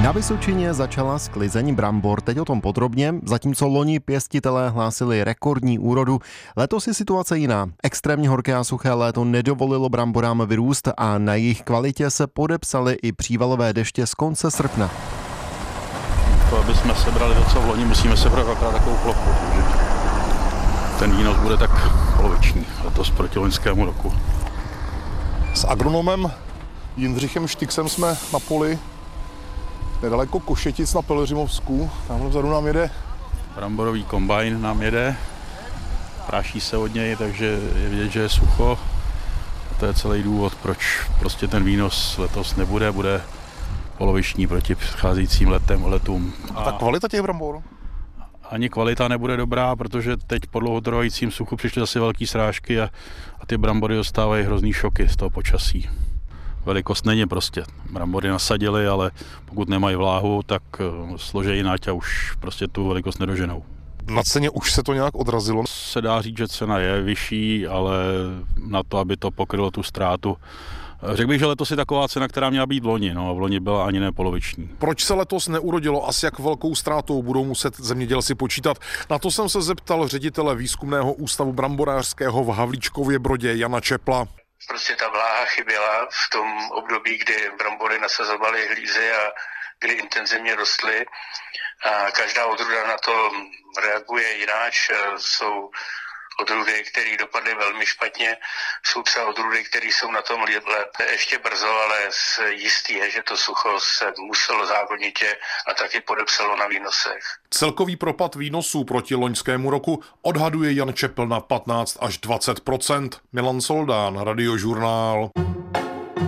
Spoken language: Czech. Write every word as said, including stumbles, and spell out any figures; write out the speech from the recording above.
Na Vysočině začala sklizeň brambor, teď o tom podrobně. Zatímco loni pěstitelé hlásili rekordní úrodu, letos je situace jiná. Extrémně horké a suché léto nedovolilo bramborám vyrůst a na jejich kvalitě se podepsaly i přívalové deště z konce srpna. To, aby jsme sebrali to, co v loni, musíme sebrat akorát takovou plochu, takže ten výnos bude tak poloviční letos proti loňskému roku. S agronomem Jindřichem Štyksem jsme na poli nedaleko Košetic na Pelhřimovsku. Tamhle vzadu nám jede Bramborový kombajn nám jede, práší se od něj, takže je vidět, že je sucho. A to je celý důvod, proč prostě ten výnos letos nebude, bude poloviční proti předcházejícím letem, letům. A ta kvalita těch brambor? Ani kvalita nebude dobrá, protože teď po dlouhotrvajícím suchu přišly zase velký srážky a, a ty brambory dostávají hrozný šoky z toho počasí. Velikost není prostě. Brambory nasadili, ale pokud nemají vláhu, tak složejí nať a už prostě tu velikost nedoženou. Na ceně už se to nějak odrazilo? Se dá říct, že cena je vyšší, ale na to, aby to pokrylo tu ztrátu. Řekl bych, že letos je taková cena, která měla být v loni, no a v loni byla ani ne poloviční. Proč se letos neurodilo a s jak velkou ztrátou budou muset zemědělci počítat? Na to jsem se zeptal ředitele výzkumného ústavu bramborářského v Havlíčkově Brodě Jana Čepla. Prostě ta vláha chyběla v tom období, kdy brambory nasazovaly hlízy a kdy intenzivně rostly. A každá odrůda na to reaguje jináč. Jsou odrůdy, které dopadly velmi špatně, jsou třeba odrůdy, které jsou na tom lépe. Ještě brzo, ale jistý je, že to sucho se muselo zákonitě a taky podepsalo na výnosech. Celkový propad výnosů proti loňskému roku odhaduje Jan Čepl na patnáct až dvacet procent. Milan Soldán, Radiožurnál.